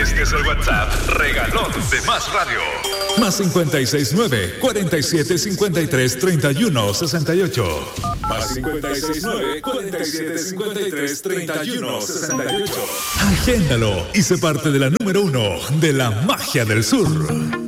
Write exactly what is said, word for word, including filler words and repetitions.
Este es el WhatsApp regalón de Más Radio. Más cincuenta y seis nueve, cuarenta y siete cincuenta y tres, treinta y uno sesenta y ocho. Más cincuenta y seis nueve, cuarenta y siete cincuenta y tres, treinta y uno sesenta y ocho. Agéndalo y sé parte de la número uno de la magia del sur.